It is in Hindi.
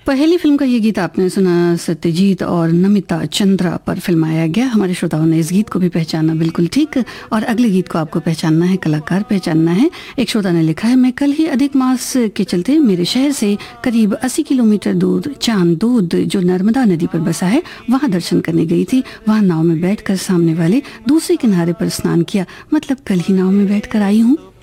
पहली फिल्म का ये गीत आपने सुना, सत्यजीत और नमिता चंद्रा पर फिल्माया गया। हमारे श्रोताओं ने इस गीत को भी पहचाना बिल्कुल ठीक। और अगले गीत को आपको पहचानना है, कलाकार पहचानना है। एक श्रोता ने लिखा है, मैं कल ही अधिक मास के चलते मेरे शहर से करीब 80 किलोमीटर दूर चांदोद जो नर्मदा नदी पर बसा है वहां दर्शन करने गई थी। वहां नाव में बैठकर सामने वाले दूसरे किनारे पर स्नान किया। मतलब कल ही नाव में बैठकर आई हूँ।